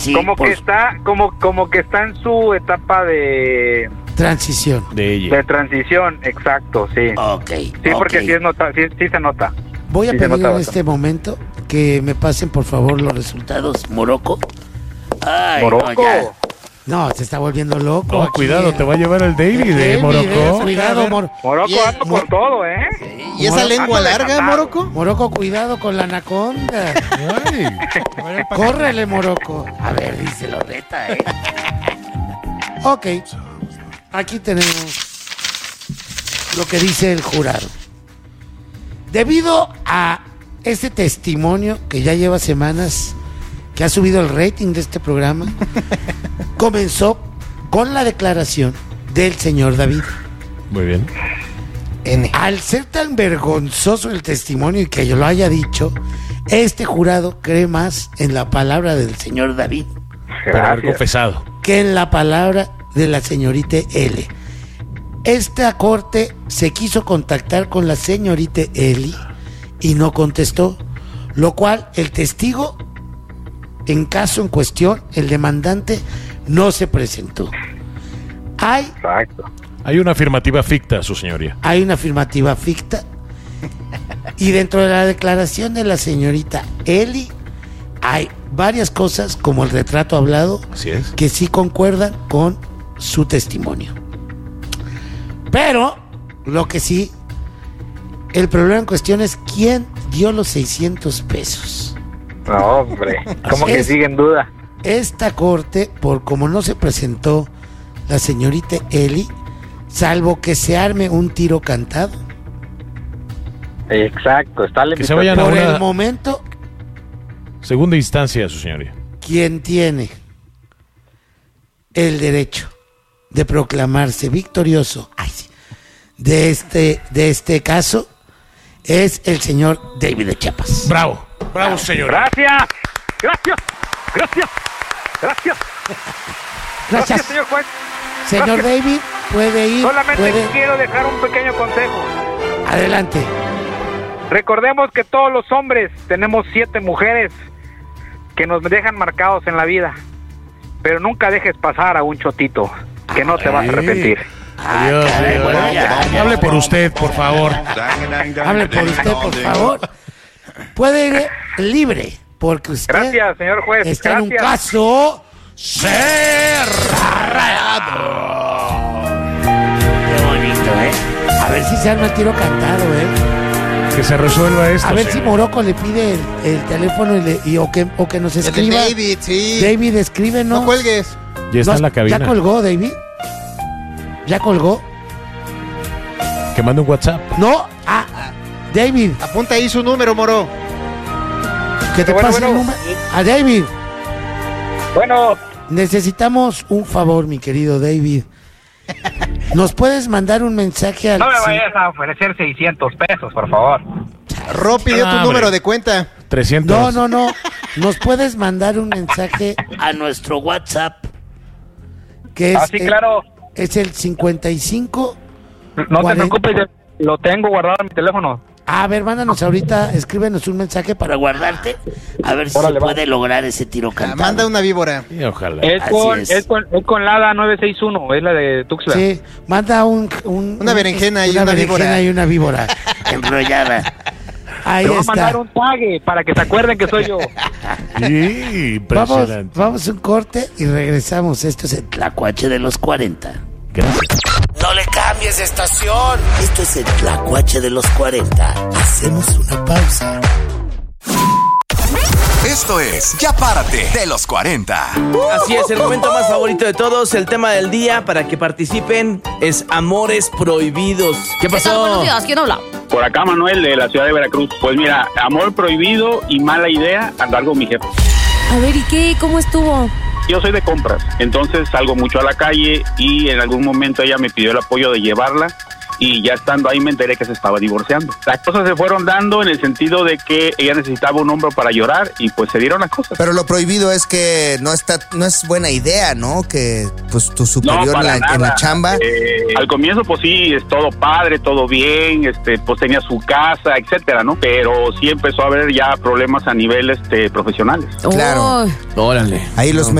Sí, como que está en su etapa de transición. De transición, exacto, sí. Ok. Sí, porque sí se nota. Voy a Sí, pedir en bastante. este momento que me pasen por favor los resultados. Morocco. Ay, Morocco. no, ya. No, se está volviendo loco. No, aquí cuidado, te va a llevar el David de David, Morocco. cuidado, Morocco Bien, ando con todo, ¿eh? ¿Y esa lengua ando larga, desatado. Morocco? Morocco, cuidado con la anaconda. Ay, Córrele, Morocco. A ver, dice lo reta, ¿eh? Ok, aquí tenemos lo que dice el jurado. Debido a este testimonio que ya lleva semanas, que ha subido el rating de este programa, comenzó con la declaración del señor David. muy bien. Al ser tan vergonzoso el testimonio y que yo lo haya dicho, este jurado cree más en la palabra del señor David Por haber Gracias. confesado. que en la palabra de la señorita L. Esta corte se quiso contactar con la señorita Eli y no contestó, lo cual el testigo en caso en cuestión, el demandante, no se presentó. Exacto. Hay una afirmativa ficta, su señoría. Hay una afirmativa ficta y dentro de la declaración de la señorita Eli hay varias cosas como el retrato hablado Así es. que sí concuerdan con su testimonio. Pero lo que sí, el problema en cuestión es quién dio los 600 pesos. No, hombre. Como Así que es. sigue en duda. Esta corte, por como no se presentó la señorita Eli, salvo que se arme un tiro cantado, Exacto. Está la Que se vayan a por una el momento, segunda instancia, su señoría. quien tiene el derecho de proclamarse victorioso de este caso es el señor David de Chiapas. Bravo. Bravo, señor. Gracias. Gracias. Gracias. Gracias. Gracias, señor juez. señor Gracias. David, puede ir, Solamente quiero dejar un pequeño consejo. adelante. Recordemos que todos los hombres tenemos 7 mujeres que nos dejan marcados en la vida. Pero nunca dejes pasar a un chotito, que no te vas a arrepentir. Adiós. caray, Dios. bueno, ya. Hable por usted, por favor. Hable por usted, por favor. Puede ir libre, porque usted Gracias, señor juez. está en un Gracias. caso Qué bonito, ¿eh? A ver si se arma el tiro cantado, Que se resuelva esto. A ver si señor. Morocco le pide el teléfono o que nos El de escriba. David, sí. David, escríbenos. No cuelgues. Ya está en la cabina. ¿Ya colgó, David? ¿Ya colgó? Que mande un WhatsApp. No. David, Apunta ahí su número, Moro. que te Bueno, pase el bueno. número. A David, Bueno, necesitamos un favor, mi querido David. ¿Nos puedes mandar un mensaje al... no me vayas a ofrecer 600 pesos, por favor. Ro pidió tu hombre. número de cuenta. 300. No. ¿Nos puedes mandar un mensaje A nuestro WhatsApp. que es... Sí, claro. Es el 55... No te 40. preocupes, lo tengo guardado en mi teléfono. A ver, mándanos ahorita, escríbenos un mensaje Para para... guardarte, a ver si Órale, se va. puede lograr ese tiro cantado. Manda una víbora. Y ojalá. Es Así con, es. es con Lada 961, es la de Tuxtla. Sí, manda Una berenjena y una berenjena víbora. y una víbora. Enrollada. Ahí Te voy a está. mandar un tague para que se acuerden que soy yo. Sí, impresionante. Vamos a un corte y regresamos. Esto es el Tlacuache de los 40. Gracias. No le cambies de estación. Esto es el Tlacuache de los 40. Hacemos una pausa. Esto es Ya Párate de los 40. Así es, el momento más favorito de todos, el tema del día para que participen es Amores Prohibidos. ¿Qué ¿Qué tal? Buenos días, ¿quién habla? Por acá Manuel de la ciudad de Veracruz. Pues mira, amor prohibido y mala idea andar con mi jefe. A ver, ¿y qué? ¿Cómo estuvo? Yo soy de compras, entonces salgo mucho a la calle y en algún momento ella me pidió el apoyo de llevarla y ya estando ahí me enteré que se estaba divorciando. Las cosas se fueron dando en el sentido de que ella necesitaba un hombro para llorar y pues se dieron las cosas. Pero lo prohibido es que no es buena idea, ¿no? Que pues tu superior en la chamba. Al comienzo pues sí, es todo padre, todo bien, pues tenía su casa, etcétera, ¿no? Pero sí empezó a haber ya problemas a nivel profesionales. Claro. Órale. Ahí los